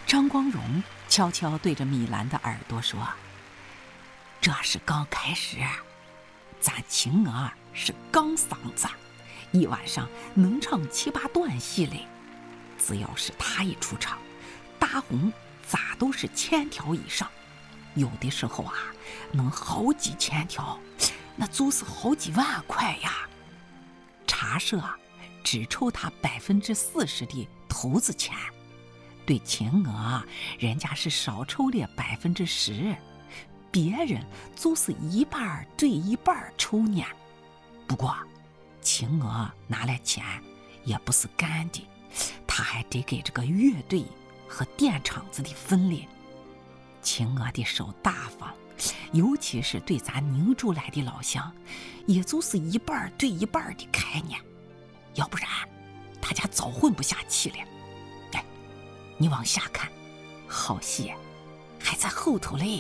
张光荣悄悄对着米兰的耳朵说：“这是刚开始，咱晴儿是钢嗓子，一晚上能唱7、8段戏嘞。只要是他一出场，大红咋都是1000条以上，有的时候啊，能好几千条，那就是好几万块呀。茶社只抽他40%的投资钱，对晴儿人家是少抽了10%，别人就是1半对1半抽呢。不过晴儿拿来钱也不是干的，他还得给这个乐队和电厂子的分了。晴儿的手大方，尤其是对咱宁州来的老乡，也就是1半对1半的概念，要不然他家早混不下去了。哎，你往下看，好戏还在后头嘞。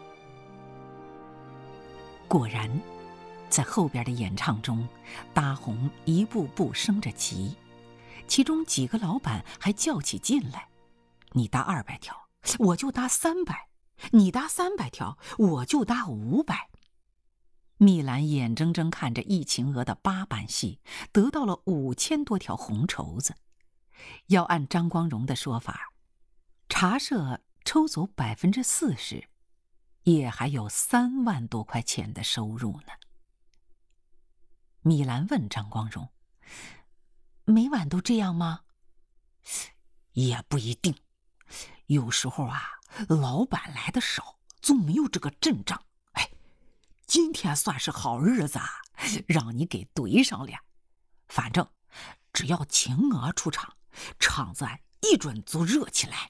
果然，在后边的演唱中，大红一步步升着级，其中几个老板还较起劲来：你搭200条，我就搭300；你搭300条，我就搭500。蜜兰眼睁睁看着易晴娥的8板戏得到了5000多条红绸子。要按张光荣的说法，茶社抽走40%，也还有3万多块钱的收入呢。米兰问张光荣：“每晚都这样吗？”也不一定，有时候啊，老板来的少，就没有这个阵仗。哎，今天算是好日子啊，让你给怼上了。反正只要晴儿出场，场子一准就热起来。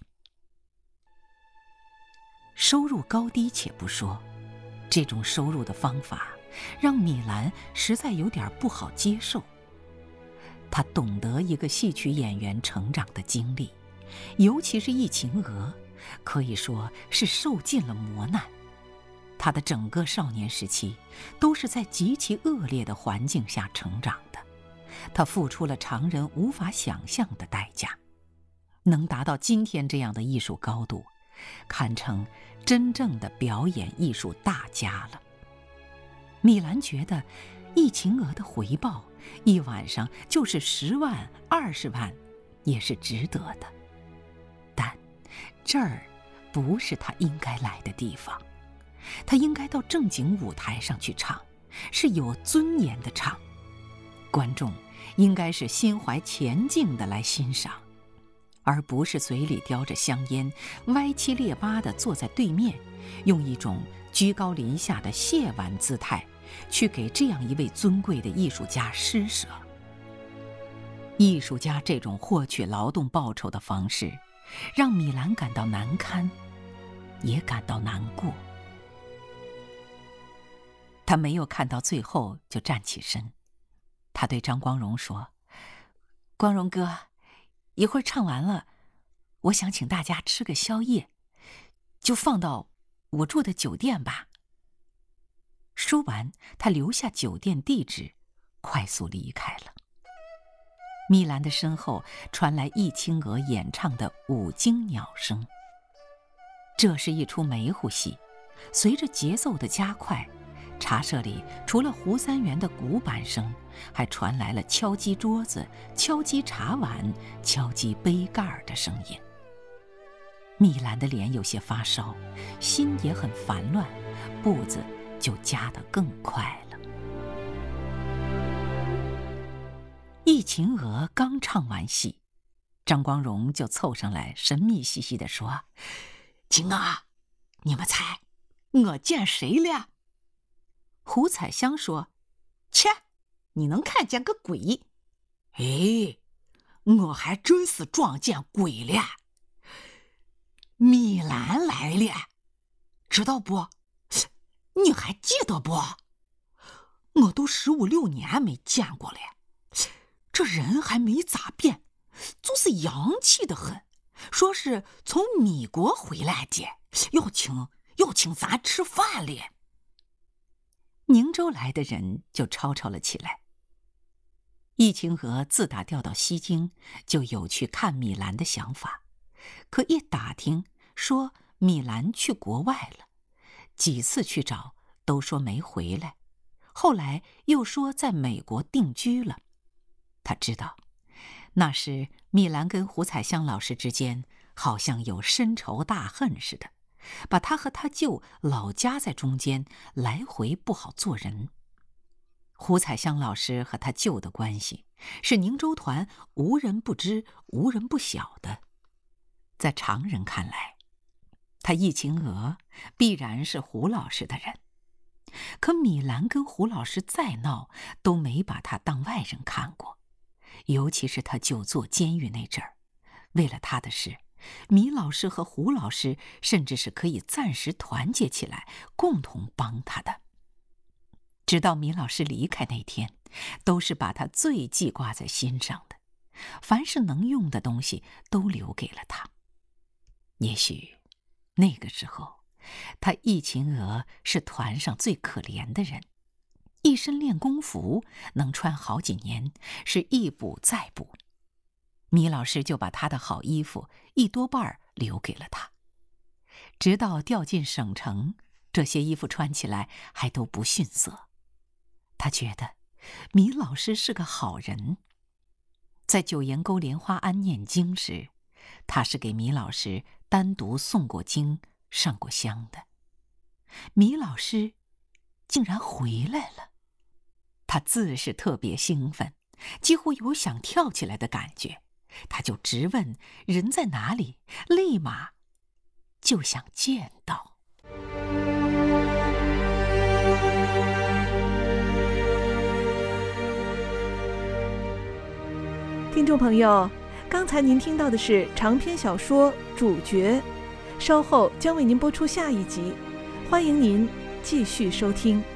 收入高低且不说，这种收入的方法让米兰实在有点不好接受。他懂得一个戏曲演员成长的经历，尤其是易晴娥，可以说是受尽了磨难。他的整个少年时期都是在极其恶劣的环境下成长的，他付出了常人无法想象的代价，能达到今天这样的艺术高度，堪称真正的表演艺术大家了。米兰觉得易晴娥的回报一晚上就是10万、20万，也是值得的。但这儿不是他应该来的地方，他应该到正经舞台上去唱，是有尊严的唱。观众应该是心怀前进的来欣赏，而不是嘴里叼着香烟，歪七裂八地坐在对面，用一种居高临下的亵玩姿态去给这样一位尊贵的艺术家施舍。艺术家这种获取劳动报酬的方式，让米兰感到难堪，也感到难过。他没有看到最后就站起身，他对张光荣说：“光荣哥，一会儿唱完了，我想请大家吃个宵夜，就放到我住的酒店吧。”说完，他留下酒店地址，快速离开了。米兰的身后传来易晴娥演唱的五惊鸟声。这是一出梅户戏，随着节奏的加快，茶社里除了胡三元的鼓板声，还传来了敲击桌子、敲击茶碗、敲击杯盖的声音。米兰的脸有些发烧，心也很烦乱，步子就加得更快了。易晴娥刚唱完戏，张光荣就凑上来神秘兮兮地说：“晴儿，你们猜我见谁了？”胡彩香说：“切，你能看见个鬼？”哎，我还真是撞见鬼了。米兰来了，知道不？你还记得不？我都15、16年没见过了，这人还没咋变，就是洋气得很，说是从米国回来的，要请咱吃饭了。宁州来的人就吵吵了起来。易晴娥自打调到西京，就有去看米兰的想法， 可一打听，说米兰去国外了，几次去找都说没回来，后来又说在美国定居了。他知道，那时米兰跟胡彩香老师之间好像有深仇大恨似的，把他和他舅老夹在中间，来回不好做人。胡彩香老师和他舅的关系是宁州团无人不知、无人不晓的。在常人看来，他易秦娥必然是胡老师的人，可米兰跟胡老师再闹，都没把他当外人看过。尤其是他舅坐监狱那阵儿，为了他的事，米老师和胡老师甚至是可以暂时团结起来，共同帮他的。直到米老师离开那天，都是把他最记挂在心上的，凡是能用的东西都留给了他。也许那个时候，他易秦娥是团上最可怜的人，一身练功服能穿好几年，是一补再补。米老师就把他的好衣服一多半留给了他，直到调进省城，这些衣服穿起来还都不逊色。他觉得米老师是个好人。在九岩沟莲花庵念经时，他是给米老师单独诵过经、上过香的。米老师竟然回来了，他自是特别兴奋，几乎有想跳起来的感觉。他就直问人在哪里，立马就想见到。 听众朋友，刚才您听到的是长篇小说《主角》，稍后将为您播出下一集，欢迎您继续收听。